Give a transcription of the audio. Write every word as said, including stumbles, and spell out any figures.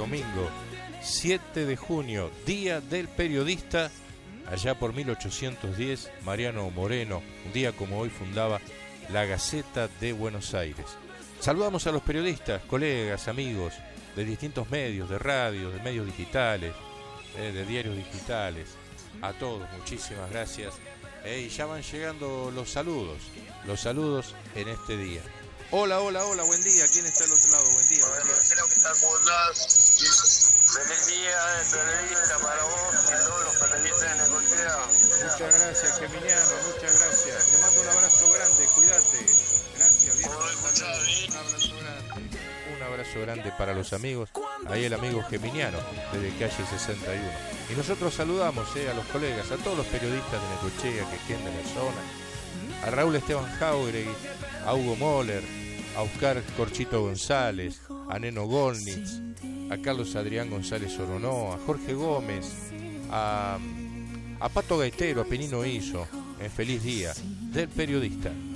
domingo siete de junio, Día del Periodista. Allá por mil ochocientos diez, Mariano Moreno, un día como hoy, fundaba la Gaceta de Buenos Aires. Saludamos a los periodistas, colegas, amigos de distintos medios, de radio, de medios digitales, eh, de diarios digitales. A todos, muchísimas gracias. Eh, y ya van llegando los saludos, los saludos en este día. Hola, hola, hola, buen día. ¿Quién está al otro lado? Buen día, buen día. Creo que está como andás. Feliz día de periodista para vos y todos los periodistas de Necochea. Muchas gracias, Geminiano, muchas gracias. Te mando un abrazo grande, cuídate. Gracias, viejo. Un abrazo grande. Un abrazo grande para los amigos. Ahí el amigo Geminiano, desde calle sesenta y uno. Y nosotros saludamos eh, a los colegas, a todos los periodistas de Necochea que queden en la zona. A Raúl Esteban Jauregui, a Hugo Moller, a Oscar Corchito González, a Neno Golnitz, a Carlos Adrián González Oronó, a Jorge Gómez, a, a Pato Gaitero, a Penino Iso. En feliz día del periodista.